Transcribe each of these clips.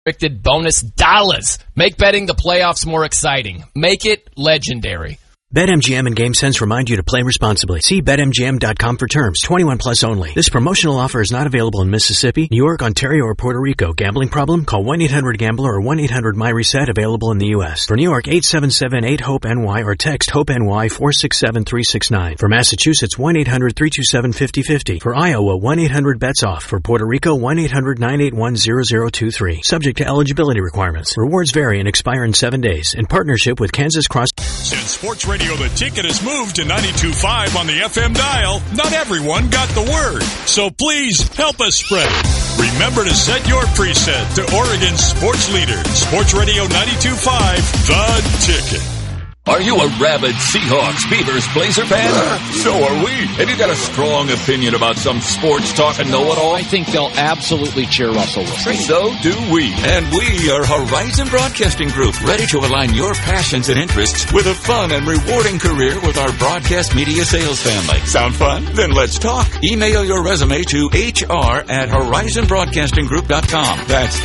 restricted bonus dollars. Make betting the playoffs more exciting. Make it legendary. BetMGM and GameSense remind you to play responsibly. See BetMGM.com for terms. 21 plus only. This promotional offer is not available in Mississippi, New York, Ontario, or Puerto Rico. Gambling problem? Call 1-800-GAMBLER or 1-800-MyReset. Available in the U.S. For New York, 877-8-HOPE-NY or text HOPE-NY 467-369. For Massachusetts, 1-800-327-5050. For Iowa, 1-800-BETS-OFF. For Puerto Rico, 1-800-981-0023. Subject to eligibility requirements. Rewards vary and expire in 7 days. In partnership with Kansas Cross. Since Sports Radio The Ticket has moved to 92.5 on the FM dial, not everyone got the word. So please help us spread it. Remember to set your preset to Oregon's sports leader, Sports Radio 92.5, The Ticket. Are you a rabid Seahawks, Beavers, Blazer fan? So are we. Have you got a strong opinion about some sports talk and know-it-all? I think they'll absolutely cheer Russell Wilson. So do we. And we are Horizon Broadcasting Group, ready to align your passions and interests with a fun and rewarding career with our broadcast media sales family. Sound fun? Then let's talk. Email your resume to hr@horizonbroadcastinggroup.com. That's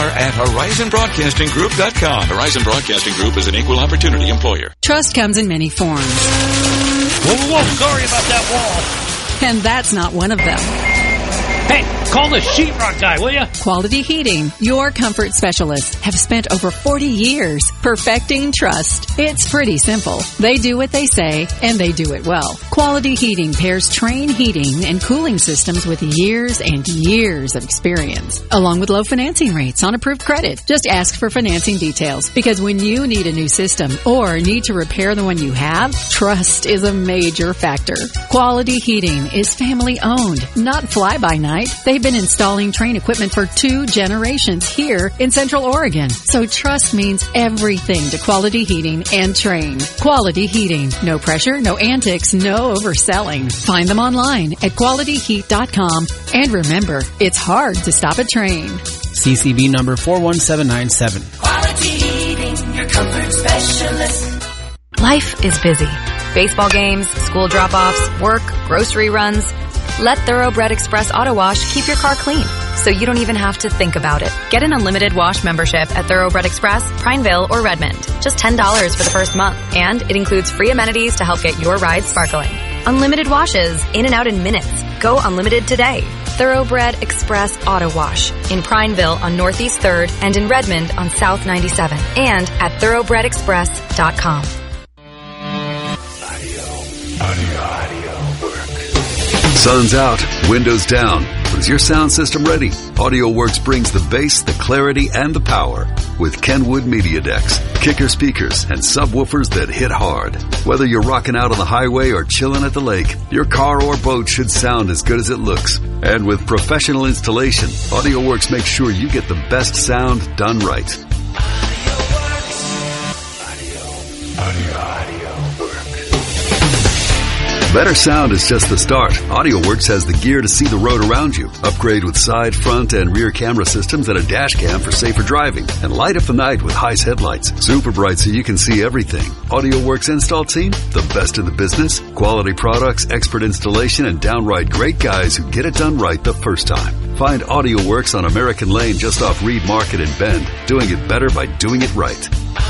hr@horizonbroadcastinggroup.com. Horizon Broadcasting Group is an equal opportunity employer. Trust comes in many forms. Whoa, sorry about that wall. And that's not one of them. Hey, call the sheetrock guy, will you? Quality Heating, your comfort specialists, have spent over 40 years perfecting trust. It's pretty simple. They do what they say, and they do it well. Quality Heating pairs Trane heating and cooling systems with years and years of experience, along with low financing rates on approved credit. Just ask for financing details, because when you need a new system or need to repair the one you have, trust is a major factor. Quality Heating is family-owned, not fly-by-night. They've been installing Trane equipment for 2 generations here in Central Oregon. So trust means everything to Quality Heating and Trane. Quality Heating. No pressure, no antics, no overselling. Find them online at qualityheat.com. And remember, it's hard to stop a Trane. CCB number 41797. Quality Heating, your comfort specialist. Life is busy. Baseball games, school drop-offs, work, grocery runs. Let Thoroughbred Express Auto Wash keep your car clean, so you don't even have to think about it. Get an unlimited wash membership at Thoroughbred Express, Prineville, or Redmond. Just $10 for the first month, and it includes free amenities to help get your ride sparkling. Unlimited washes, in and out in minutes. Go unlimited today. Thoroughbred Express Auto Wash in Prineville on Northeast 3rd and in Redmond on South 97, and at thoroughbredexpress.com. Audio work. Sun's out, windows down. But is your sound system ready? AudioWorks brings the bass, the clarity, and the power with Kenwood Media Decks, kicker speakers, and subwoofers that hit hard. Whether you're rocking out on the highway or chilling at the lake, your car or boat should sound as good as it looks. And with professional installation, AudioWorks makes sure you get the best sound done right. AudioWorks. Better sound is just the start. AudioWorks has the gear to see the road around you. Upgrade with side, front, and rear camera systems and a dash cam for safer driving. And light up the night with Heist headlights. Super bright so you can see everything. AudioWorks install team, the best in the business. Quality products, expert installation, and downright great guys who get it done right the first time. Find AudioWorks on American Lane just off Reed Market in Bend. Doing it better by doing it right.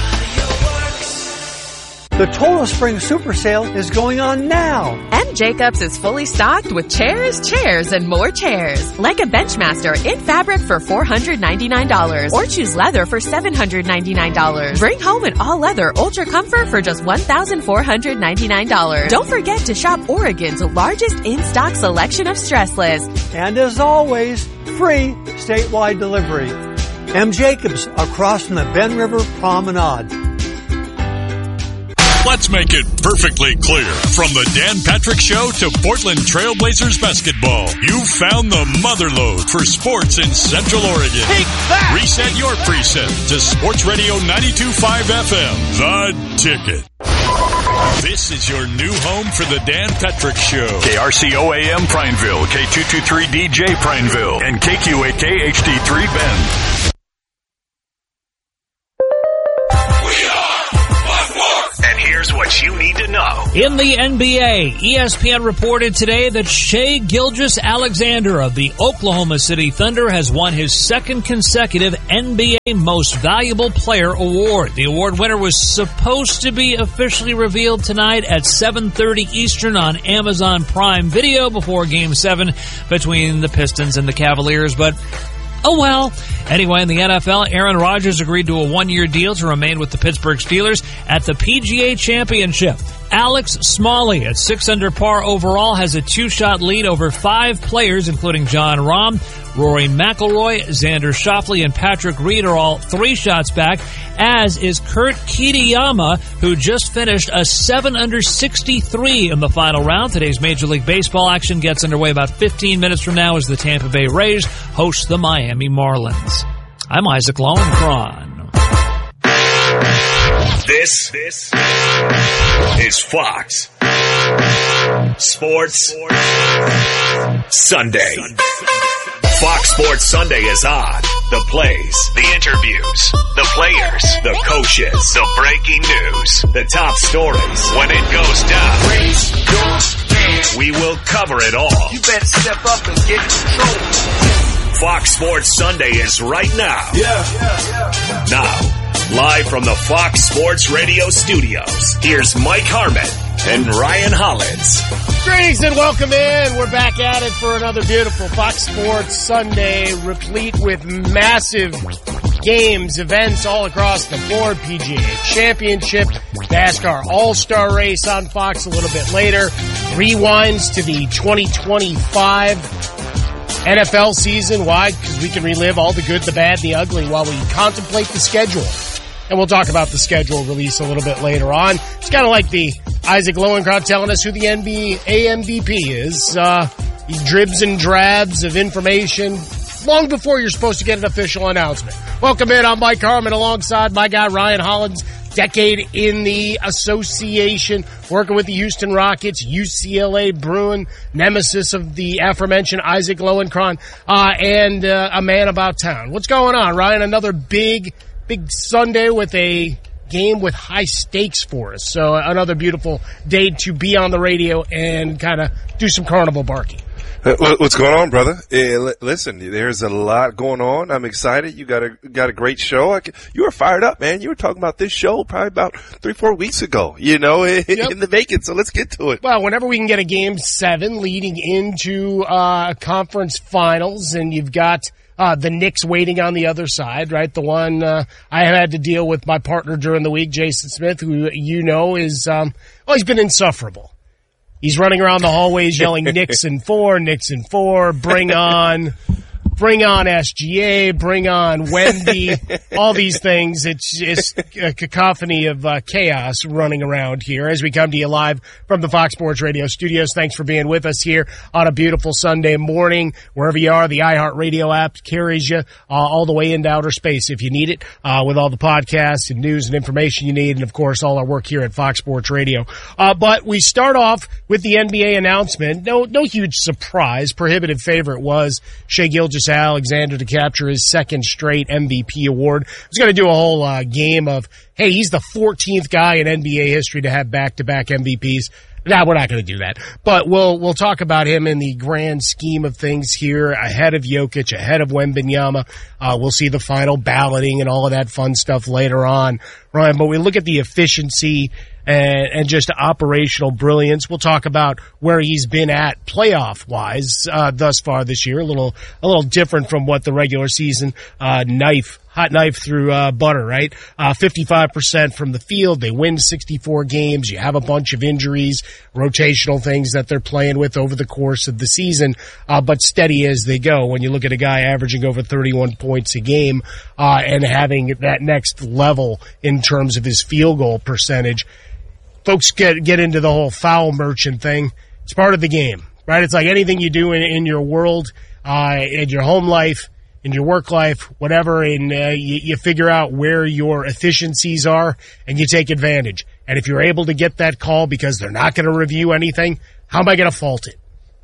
The Total Spring Super Sale is going on now. And Jacobs is fully stocked with chairs, and more chairs. Like a Benchmaster in fabric for $499 or choose leather for $799. Bring home an all-leather Ultra Comfort for just $1,499. Don't forget to shop Oregon's largest in-stock selection of stressless. And as always, free statewide delivery. M. Jacobs, across from the Ben River Promenade. Let's make it perfectly clear. From the Dan Patrick Show to Portland Trailblazers basketball, you found the motherlode for sports in Central Oregon. Take that! Reset your preset to Sports Radio 92.5 FM, The Ticket. This is your new home for the Dan Patrick Show. KRCO AM Prineville, K223DJ Prineville, and KQAK HD3 Bend. Here's what you need to know. In the NBA, ESPN reported today that Shai Gilgeous-Alexander of the Oklahoma City Thunder has won his second consecutive NBA Most Valuable Player award. The award winner was supposed to be officially revealed tonight at 7:30 Eastern on Amazon Prime Video before Game 7 between the Pistons and the Cavaliers, but oh well. Anyway, in the NFL, Aaron Rodgers agreed to a one-year deal to remain with the Pittsburgh Steelers at the PGA Championship. Alex Smalley, at 6 under par overall, has a 2-shot lead over 5 players, including Jon Rahm, Rory McIlroy, Xander Schauffele, and Patrick Reed are all 3 shots back, as is Kurt Kitayama, who just finished a 7 under 63 in the final round. Today's Major League Baseball action gets underway about 15 minutes from now as the Tampa Bay Rays host the Miami Marlins. I'm Isaac Lowenkron. This is Fox Sports Sunday. Fox Sports Sunday is on. The plays, the interviews, the players, the coaches, the breaking news, the top stories. When it goes down, we will cover it all. You better step up and get control. Fox Sports Sunday is right now. Now, live from the Fox Sports Radio studios, here's Mike Harmon and Ryan Hollins. Greetings and welcome in. We're back at it for another beautiful Fox Sports Sunday, replete with massive games, events all across the board. PGA Championship, NASCAR All-Star Race on Fox a little bit later. Rewinds to the 2025 NFL season. Why? Because we can relive all the good, the bad, the ugly while we contemplate the schedule. And we'll talk about the schedule release a little bit later on. It's kind of like the Isaac Lowenkron telling us who the NBA MVP is. He dribs and drabs of information long before you're supposed to get an official announcement. Welcome in. I'm Mike Harmon alongside my guy Ryan Hollins. Decade in the association, working with the Houston Rockets, UCLA Bruin, nemesis of the aforementioned Isaac Lowenkron, and a man about town. What's going on, Ryan? Another big Sunday with a game with high stakes for us. So another beautiful day to be on the radio and kind of do some carnival barking. What's going on, brother? Listen, there's a lot going on. I'm excited. You got a great show. You were fired up, man. You were talking about this show probably about 3-4 weeks ago, in the making. So let's get to it. Well, whenever we can get a Game 7 leading into conference finals, and you've got the Knicks waiting on the other side, right? The one I had to deal with my partner during the week, Jason Smith, who is he's been insufferable. He's running around the hallways yelling, Knicks in 4, bring on SGA, bring on Wemby, all these things. It's a cacophony of chaos running around here as we come to you live from the Fox Sports Radio studios. Thanks for being with us here on a beautiful Sunday morning. Wherever you are, the iHeartRadio app carries you all the way into outer space if you need it, with all the podcasts and news and information you need, and of course all our work here at Fox Sports Radio. But we start off with the NBA announcement. No huge surprise. Prohibitive favorite was Shai Gilgeous-Alexander to capture his second straight MVP award. I was going to do a whole game of, hey, he's the 14th guy in NBA history to have back-to-back MVPs. Nah, we're not going to do that. But we'll talk about him in the grand scheme of things here, ahead of Jokic, ahead of Wembanyama. We'll see the final balloting and all of that fun stuff later on, Ryan. But we look at the efficiency and just operational brilliance. We'll talk about where he's been at playoff-wise thus far this year. A little different from what the regular season hot knife through butter, right? 55% from the field. They win 64 games. You have a bunch of injuries, rotational things that they're playing with over the course of the season, but steady as they go. When you look at a guy averaging over 31 points a game and having that next level in terms of his field goal percentage, folks get into the whole foul merchant thing. It's part of the game, right? It's like anything you do in your world, in your home life, in your work life, whatever, and you figure out where your efficiencies are, and you take advantage. And if you're able to get that call because they're not going to review anything, how am I going to fault it?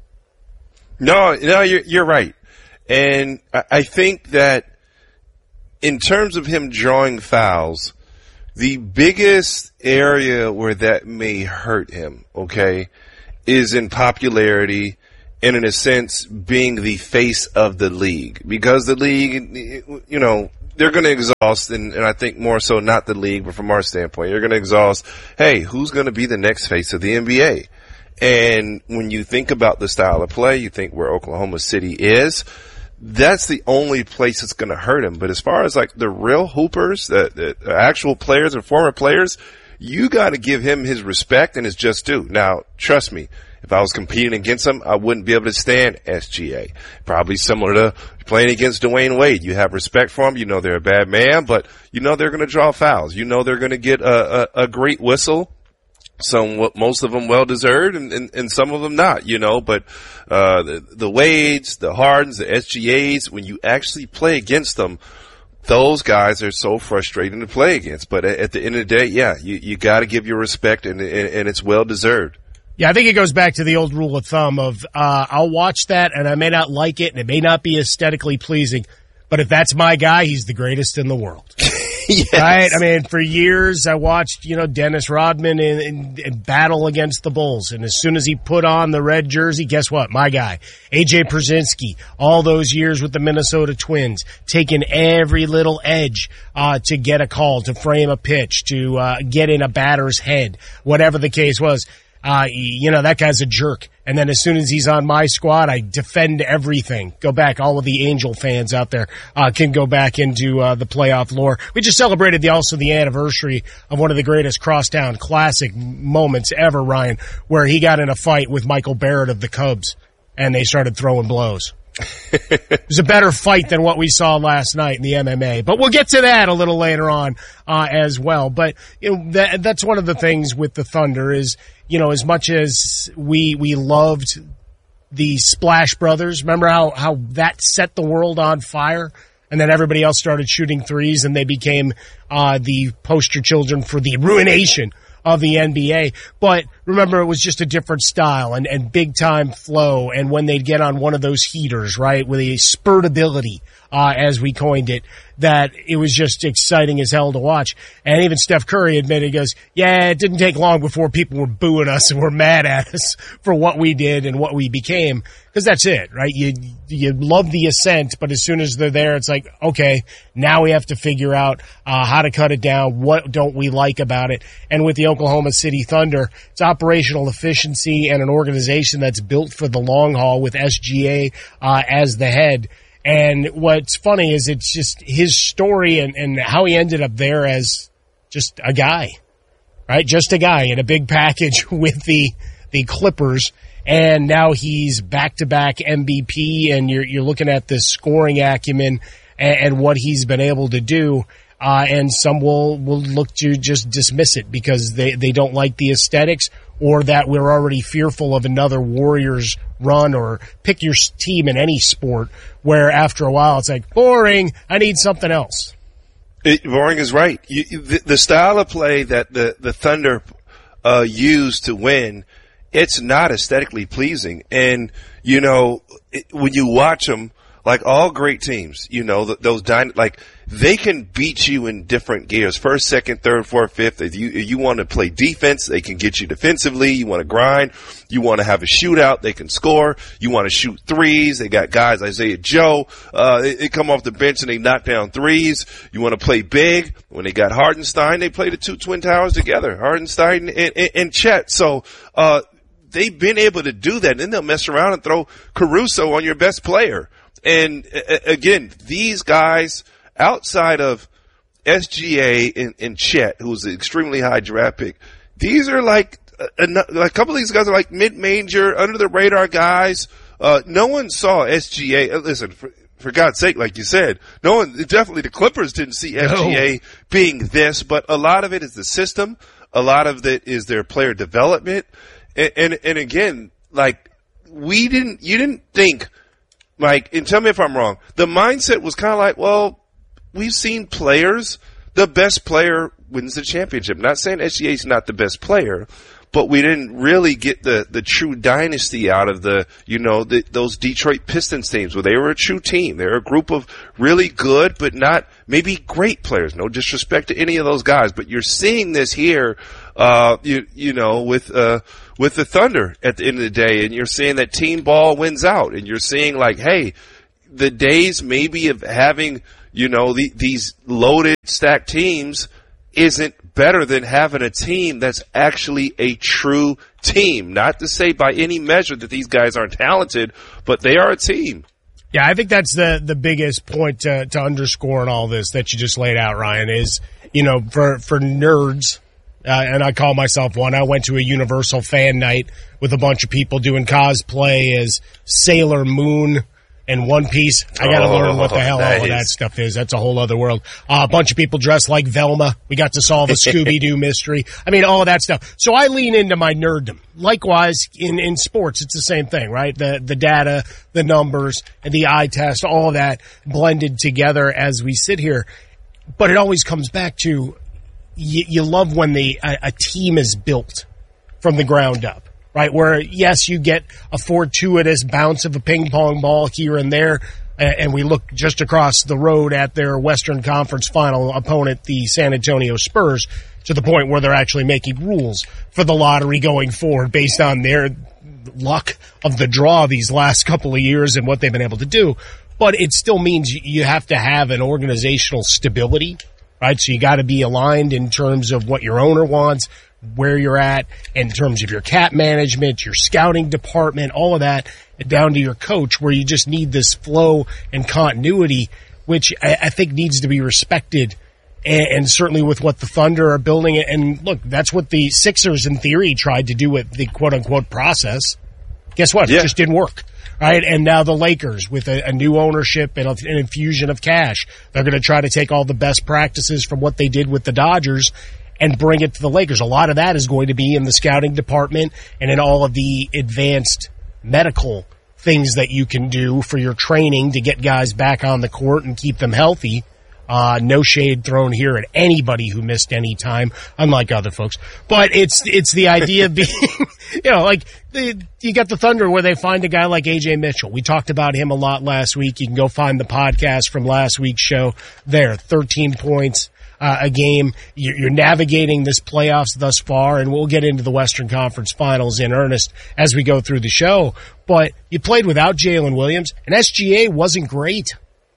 No, you're right. And I think that in terms of him drawing fouls, The biggest area where that may hurt him, okay, is in popularity and in a sense being the face of the league. Because the league, you know, they're going to exhaust, and I think more so not the league, but from our standpoint, you're going to exhaust, hey, who's going to be the next face of the NBA? And when you think about the style of play, you think where Oklahoma City is, that's the only place that's going to hurt him. But as far as like the real hoopers, the actual players and former players, you got to give him his respect and his just due. Now, trust me, if I was competing against him, I wouldn't be able to stand SGA. Probably similar to playing against Dwayne Wade. You have respect for him. You know they're a bad man, but you know they're going to draw fouls. You know they're going to get a great whistle. Most of them well-deserved and some of them not, you know, but, the Wades, the Hardens, the SGAs, when you actually play against them, those guys are so frustrating to play against. But at the end of the day, yeah, you gotta give your respect and it's well-deserved. Yeah, I think it goes back to the old rule of thumb of, I'll watch that and I may not like it and it may not be aesthetically pleasing, but if that's my guy, he's the greatest in the world. Yes. Right? I mean, for years I watched, you know, Dennis Rodman in battle against the Bulls. And as soon as he put on the red jersey, guess what? My guy, AJ Przynski, all those years with the Minnesota Twins, taking every little edge, to get a call, to frame a pitch, to, get in a batter's head, whatever the case was. You know, that guy's a jerk. And then as soon as he's on my squad, I defend everything. Go back. All of the Angel fans out there, can go back into, the playoff lore. We just celebrated also the anniversary of one of the greatest crosstown classic moments ever, Ryan, where he got in a fight with Michael Barrett of the Cubs and they started throwing blows. It was a better fight than what we saw last night in the MMA, but we'll get to that a little later on, as well. But, you know, that's one of the things with the Thunder is, you know, as much as we loved the Splash Brothers, remember how that set the world on fire? And then everybody else started shooting threes and they became, the poster children for the ruination of the NBA. But remember, it was just a different style and big time flow. And when they'd get on one of those heaters, right, with a spurtability, as we coined it, that it was just exciting as hell to watch. And even Steph Curry admitted, he goes, yeah, it didn't take long before people were booing us and were mad at us for what we did and what we became. Cause that's it, right? You love the ascent, but as soon as they're there, it's like, okay, now we have to figure out, how to cut it down. What don't we like about it? And with the Oklahoma City Thunder, it's operational efficiency and an organization that's built for the long haul with SGA, as the head. And what's funny is it's just his story and how he ended up there as just a guy, right? Just a guy in a big package with the Clippers. And now he's back-to-back MVP and you're looking at this scoring acumen and what he's been able to do. And some will look to just dismiss it because they don't like the aesthetics or that we're already fearful of another Warriors run or pick your team in any sport where after a while it's like, boring, I need something else. Boring is right. The style of play that the Thunder use to win, it's not aesthetically pleasing. And, you know, when you watch them, like all great teams, you know, they can beat you in different gears. First, second, third, fourth, fifth. If you want to play defense, they can get you defensively. You want to grind. You want to have a shootout, they can score. You want to shoot threes. They got guys, Isaiah Joe, they come off the bench and they knock down threes. You want to play big. When they got Hardenstein, they played the two Twin Towers together, Hardenstein and Chet. So, they've been able to do that. And then they'll mess around and throw Caruso on your best player. And again, these guys outside of SGA and Chet, who's an extremely high draft pick, these are like a couple of these guys are like mid-major, under the radar guys. No one saw SGA. Listen, for God's sake, like you said, definitely the Clippers didn't see SGA being this, but a lot of it is the system. A lot of it is their player development. And again, like you didn't think, Mike, and tell me if I'm wrong, the mindset was kind of like, well, we've seen players, the best player wins the championship. Not saying SGA's not the best player, but we didn't really get the true dynasty out of those Detroit Pistons teams where they were a true team. They're a group of really good, but not maybe great players. No disrespect to any of those guys, but you're seeing this here, with the Thunder at the end of the day, and you're seeing that team ball wins out, and you're seeing like, hey, the days maybe of having, these loaded, stacked teams isn't better than having a team that's actually a true team. Not to say by any measure that these guys aren't talented, but they are a team. Yeah, I think that's the biggest point to underscore in all this that you just laid out, Ryan, is, for nerds, and I call myself one, I went to a Universal fan night with a bunch of people doing cosplay as Sailor Moon and One Piece. I got to learn what the hell all of that stuff is. That's a whole other world. A bunch of people dressed like Velma. We got to solve a Scooby-Doo mystery. I mean, all of that stuff. So I lean into my nerddom. Likewise, in sports, it's the same thing, right? The data, the numbers, and the eye test, all of that blended together as we sit here. But it always comes back to you love when a team is built from the ground up. Right, where, yes, you get a fortuitous bounce of a ping pong ball here and there, and we look just across the road at their Western Conference final opponent, the San Antonio Spurs, to the point where they're actually making rules for the lottery going forward based on their luck of the draw these last couple of years and what they've been able to do. But it still means you have to have an organizational stability, right? So you got to be aligned in terms of what your owner wants, where you're at in terms of your cap management, your scouting department, all of that, down to your coach, where you just need this flow and continuity, which I think needs to be respected. And certainly with what the Thunder are building. And look, that's what the Sixers in theory tried to do with the quote unquote process. Guess what? Yeah. It just didn't work. Right. And now the Lakers with a new ownership and an infusion of cash, they're going to try to take all the best practices from what they did with the Dodgers and bring it to the Lakers. A lot of that is going to be in the scouting department and in all of the advanced medical things that you can do for your training to get guys back on the court and keep them healthy. No shade thrown here at anybody who missed any time, unlike other folks. But it's the idea of being, you got the Thunder where they find a guy like AJ Mitchell. We talked about him a lot last week. You can go find the podcast from last week's show there. 13 points. A game. You're navigating this playoffs thus far, and we'll get into the Western Conference Finals in earnest as we go through the show. But you played without Jalen Williams, and SGA wasn't great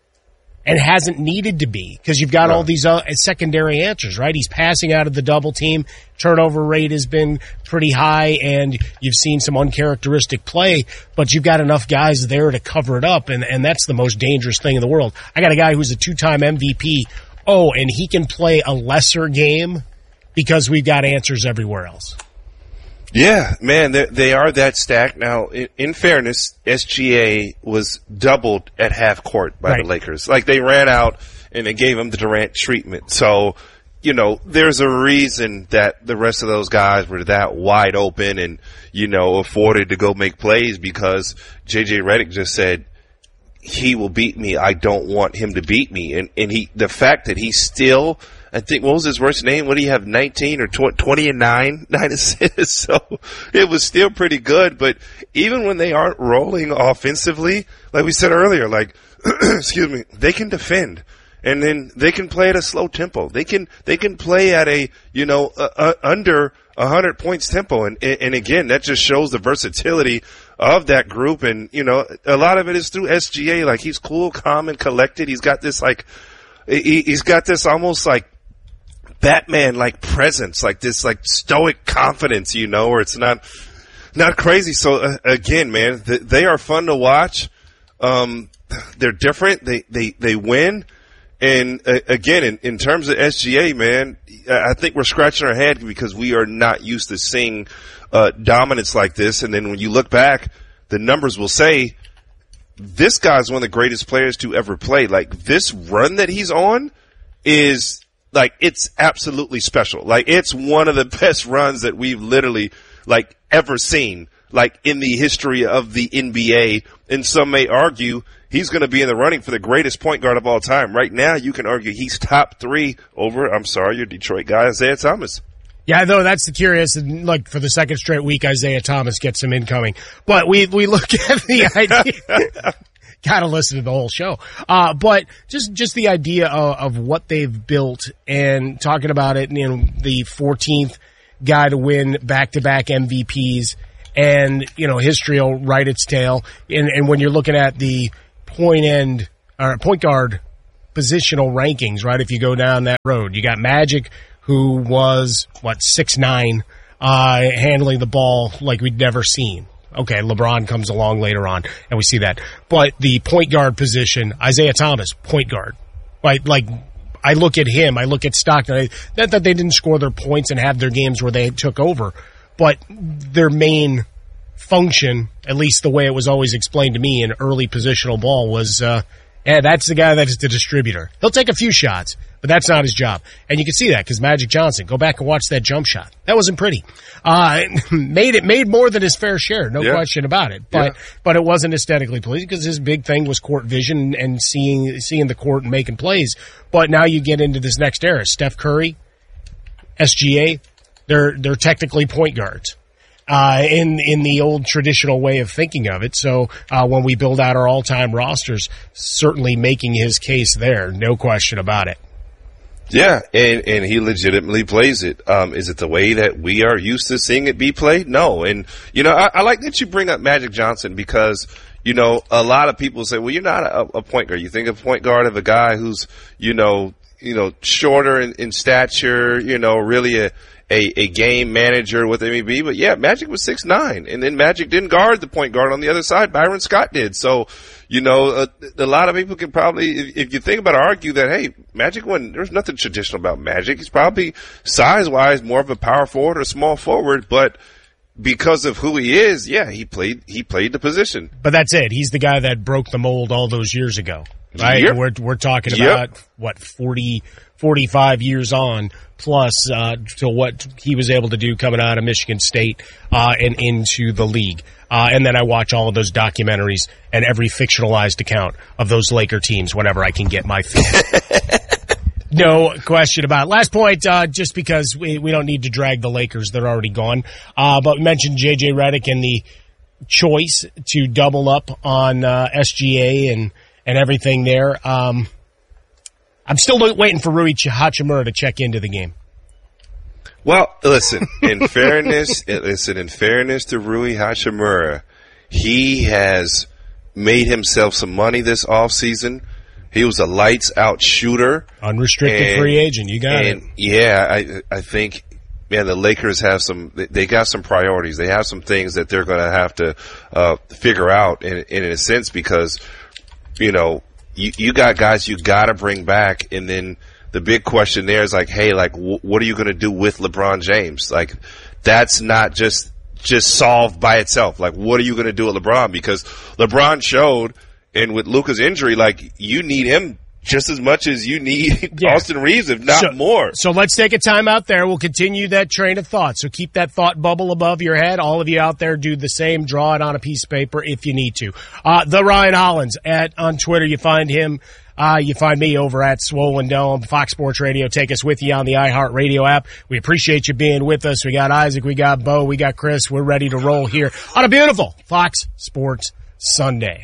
and hasn't needed to be because you've got all these secondary answers, right? He's passing out of the double team. Turnover rate has been pretty high, and you've seen some uncharacteristic play, but you've got enough guys there to cover it up, and that's the most dangerous thing in the world. I got a guy who's a two-time MVP. Oh, and he can play a lesser game because we've got answers everywhere else. Yeah, man, they are that stacked. Now, in fairness, SGA was doubled at half court by the Lakers. Like, they ran out and they gave him the Durant treatment. So, there's a reason that the rest of those guys were that wide open and, afforded to go make plays because JJ Redick just said, he will beat me. I don't want him to beat me. And the fact that he still, I think, what was his worst name? What do you have, 19 or 20 and 9 assists? So it was still pretty good. But even when they aren't rolling offensively, like we said earlier, excuse me, they can defend. And then they can play at a slow tempo. They can play at a, under 100 points tempo. And again, that just shows the versatility of that group. And, a lot of it is through SGA. Like, he's cool, calm, and collected. He's got this, he's got this almost like Batman-like presence, like this, stoic confidence, where it's not crazy. So, again, man, they are fun to watch. They're different. They win. And again, in terms of SGA, man, I think we're scratching our head because we are not used to seeing dominance like this. And then when you look back, the numbers will say this guy's one of the greatest players to ever play. Like, this run that he's on is it's absolutely special. Like, it's one of the best runs that we've literally ever seen, in the history of the NBA. And some may argue he's going to be in the running for the greatest point guard of all time. Right now, you can argue he's top 3 over, I'm sorry, your Detroit guy, Isaiah Thomas. Yeah, though that's the curious, and like for the second straight week, Isaiah Thomas gets some incoming. But we look at the idea. Gotta listen to the whole show. But just the idea of what they've built and talking about it, the 14th guy to win back-to-back MVPs, and, history will write its tale. And when you're looking at the point guard positional rankings, right? If you go down that road, you got Magic, who was 6'9", handling the ball like we'd never seen. Okay, LeBron comes along later on, and we see that. But the point guard position, Isaiah Thomas, point guard. Like I look at him, I look at Stockton. Not that they didn't score their points and have their games where they took over, but their main function, at least the way it was always explained to me in early positional ball, was that's the guy that is the distributor. He'll take a few shots, but that's not his job. And you can see that because Magic Johnson, go back and watch that jump shot. That wasn't pretty. Made more than his fair share, no question about it. But it wasn't aesthetically pleasing because his big thing was court vision and seeing the court and making plays. But now you get into this next era. Steph Curry, SGA, they're technically point guards. In the old traditional way of thinking of it. So, when we build out our all-time rosters, certainly making his case there, no question about it. Yeah, and he legitimately plays it. Is it the way that we are used to seeing it be played? No. And, I like that you bring up Magic Johnson because, a lot of people say, well, you're not a point guard. You think of point guard of a guy who's, shorter in stature, really a game manager with MEB, but yeah, Magic was 6'9", and then Magic didn't guard the point guard on the other side. Byron Scott did. So, a lot of people can probably, if you think about it, argue that, hey, Magic there's nothing traditional about Magic. He's probably size-wise more of a power forward or small forward, but because of who he is, yeah, he played the position. But that's it. He's the guy that broke the mold all those years ago, right? Yep. We're talking about, 45 years on, plus to what he was able to do coming out of Michigan State and into the league. And then I watch all of those documentaries and every fictionalized account of those Laker teams whenever I can get my fill. No question about it. Last point, just because we don't need to drag the Lakers. They're already gone. But we mentioned J.J. Redick and the choice to double up on SGA and everything there. I'm still waiting for Rui Hachimura to check into the game. Well, listen, in fairness to Rui Hachimura, he has made himself some money this offseason. He was a lights-out shooter. Unrestricted free agent. You got it. Yeah, I think, man, the Lakers have they got some priorities. They have some things that they're going to have to figure out in a sense because, you got guys you got to bring back, and then the big question there is what are you going to do with LeBron James? Like, that's not just solved by itself. Like, what are you going to do with LeBron? Because LeBron showed, and with Luka's injury, you need him just as much as you need Austin Reeves, if not more. So let's take a time out there. We'll continue that train of thought. So keep that thought bubble above your head. All of you out there do the same. Draw it on a piece of paper if you need to. The Ryan Hollins on Twitter. You find him. You find me over at Swollen Dome, Fox Sports Radio. Take us with you on the iHeartRadio app. We appreciate you being with us. We got Isaac, we got Bo, we got Chris. We're ready to roll here on a beautiful Fox Sports Sunday.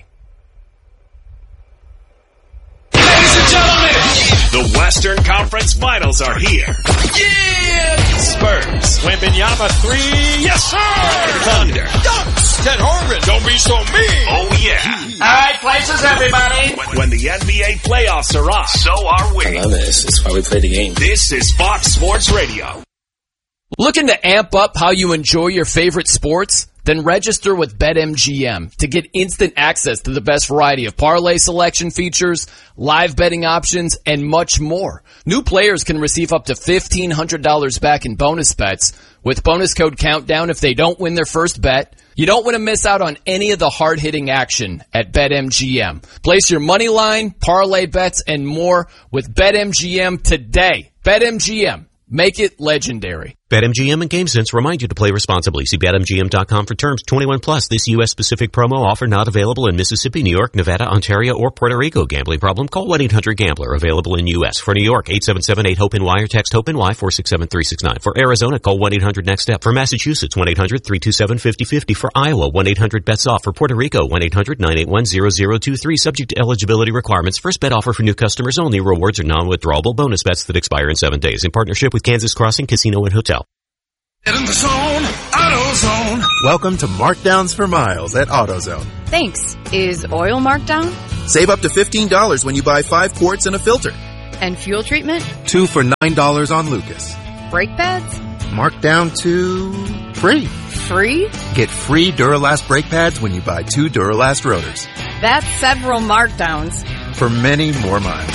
The Western Conference Finals are here. Yeah! Spurs. Wembanyama 3. Yes, sir! Thunder. Dunks. Ted Horgan. Don't be so mean. Oh, yeah. All right, places, everybody. When the NBA playoffs are on, so are we. I love this. That's why we play the game. This is Fox Sports Radio. Looking to amp up how you enjoy your favorite sports? Then register with BetMGM to get instant access to the best variety of parlay selection features, live betting options, and much more. New players can receive up to $1,500 back in bonus bets with bonus code Countdown if they don't win their first bet. You don't want to miss out on any of the hard-hitting action at BetMGM. Place your money line, parlay bets, and more with BetMGM today. BetMGM. Make it legendary. BetMGM and GameSense remind you to play responsibly. See BetMGM.com for terms. 21 plus. This U.S. specific promo offer not available in Mississippi, New York, Nevada, Ontario, or Puerto Rico. Gambling problem? Call 1-800-GAMBLER. Available in U.S. For New York, 877-8-HOPE-NY or text HOPE-NY 467-369. For Arizona, call 1-800-NEXT-STEP. For Massachusetts, 1-800-327-5050. For Iowa, 1-800-BETS-OFF. For Puerto Rico, 1-800-981-0023. Subject to eligibility requirements. First bet offer for new customers only. Rewards are non-withdrawable bonus bets that expire in 7 days. In partnership with Kansas Crossing Casino and Hotel. Get in the zone, AutoZone. Welcome to Markdowns for Miles at AutoZone. Thanks. Is oil marked down? Save up to $15 when you buy 5 quarts and a filter. And fuel treatment? 2 for $9 on Lucas. Brake pads? Marked down to free. Free? Get free Duralast brake pads when you buy 2 Duralast rotors. That's several markdowns. For many more miles.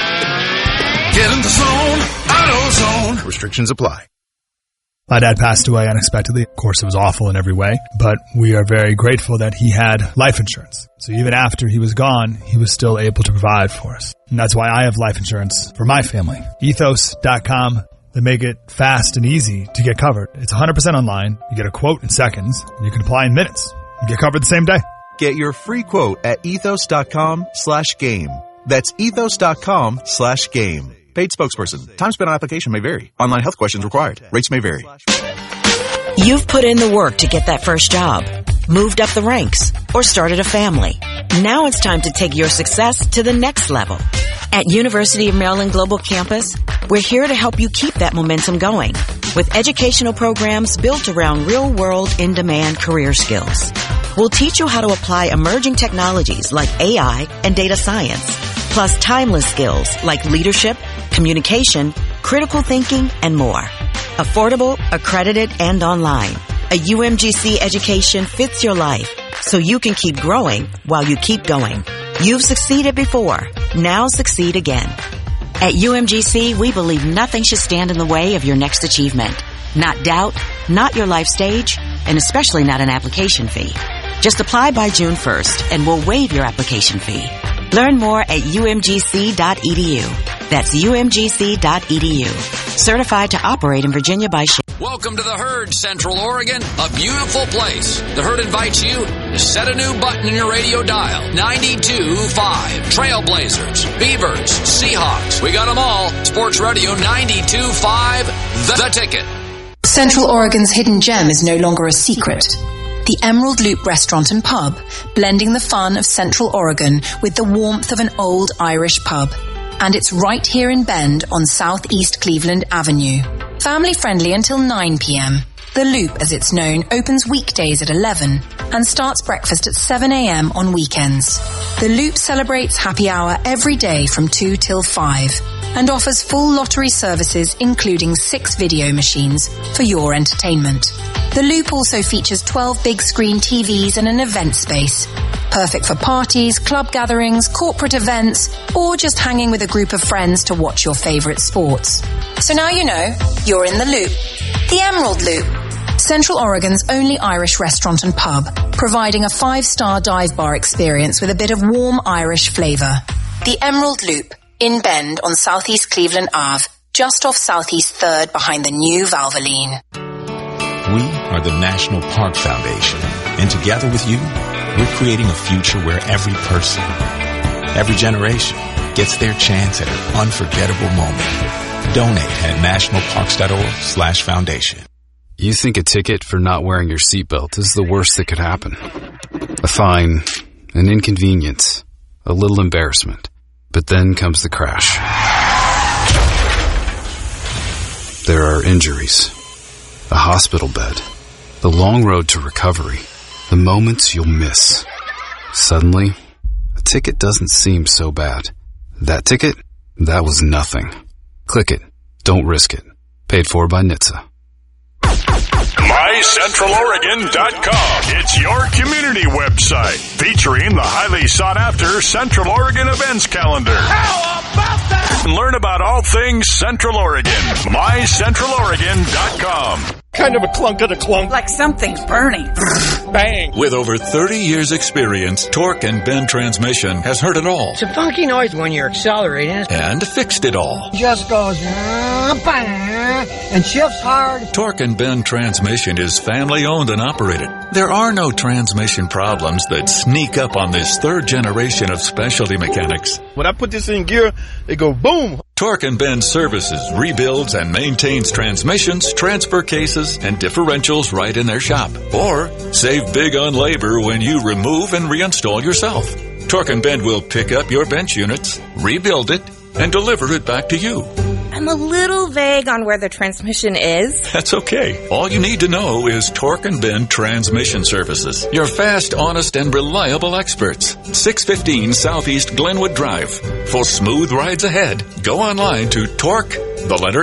Get in the zone, AutoZone. Restrictions apply. My dad passed away unexpectedly. Of course, it was awful in every way, but we are very grateful that he had life insurance. So even after he was gone, he was still able to provide for us. And that's why I have life insurance for my family. Ethos.com. They make it fast and easy to get covered. It's 100% online. You get a quote in seconds, and you can apply in minutes. You get covered the same day. Get your free quote at ethos.com/game. That's ethos.com/game. Paid spokesperson. Time spent on application may vary. Online health questions required. Rates may vary. You've put in the work to get that first job, moved up the ranks, or started a family. Now it's time to take your success to the next level. At University of Maryland Global Campus, we're here to help you keep that momentum going with educational programs built around real-world, in-demand career skills. We'll teach you how to apply emerging technologies like AI and data science, plus timeless skills like leadership, communication, critical thinking, and more. Affordable, accredited, and online. A UMGC education fits your life so you can keep growing while you keep going. You've succeeded before. Now succeed again. At UMGC, we believe nothing should stand in the way of your next achievement. Not doubt, not your life stage, and especially not an application fee. Just apply by June 1st and we'll waive your application fee. Learn more at umgc.edu. That's umgc.edu. Certified to operate in Virginia by Welcome to the Herd, Central Oregon, a beautiful place. The Herd invites you to set a new button in your radio dial. 92.5. Trailblazers, Beavers, Seahawks. We got them all. Sports Radio 92.5. The Ticket. Central Oregon's hidden gem is no longer a secret. The Emerald Loop Restaurant and Pub, blending the fun of Central Oregon with the warmth of an old Irish pub. And it's right here in Bend on Southeast Cleveland Avenue. Family friendly until 9 p.m. The Loop, as it's known, opens weekdays at 11 and starts breakfast at 7 a.m. on weekends. The Loop celebrates happy hour every day from 2 till 5 and offers full lottery services including 6 video machines for your entertainment. The Loop also features 12 big screen TVs and an event space. Perfect for parties, club gatherings, corporate events, or just hanging with a group of friends to watch your favorite sports. So now you know, you're in the Loop. The Emerald Loop. Central Oregon's only Irish restaurant and pub, providing a 5-star dive bar experience with a bit of warm Irish flavor. The Emerald Loop, in Bend on Southeast Cleveland Ave, just off Southeast 3rd behind the new Valvoline. We are the National Park Foundation, and together with you, we're creating a future where every person, every generation, gets their chance at an unforgettable moment. Donate at nationalparks.org/foundation. You think a ticket for not wearing your seatbelt is the worst that could happen. A fine, an inconvenience, a little embarrassment. But then comes the crash. There are injuries, a hospital bed, the long road to recovery, the moments you'll miss. Suddenly, a ticket doesn't seem so bad. That ticket? That was nothing. Click it. Don't risk it. Paid for by NHTSA. MyCentralOregon.com. It's your community website featuring the highly sought after Central Oregon events calendar. How about that? And learn about all things Central Oregon. MyCentralOregon.com. Kind of a clunk of the clunk. Like something's burning. Bang. With over 30 years experience, Torque and Bend Transmission has heard it all. It's a funky noise when you're accelerating. And fixed it all. Just goes and shifts hard. Torque and Bend Transmission is family owned and operated. There are no transmission problems that sneak up on this third generation of specialty mechanics. When I put this in gear, it go boom. Torque and Bend services, rebuilds, and maintains transmissions, transfer cases, and differentials right in their shop. Or save big on labor when you remove and reinstall yourself. Torque and Bend will pick up your bench units, rebuild it, and deliver it back to you. I'm a little vague on where the transmission is. That's okay. All you need to know is Torque and Bend Transmission Services. Your fast, honest, and reliable experts. 615 Southeast Glenwood Drive. For smooth rides ahead, go online to Torque, the letter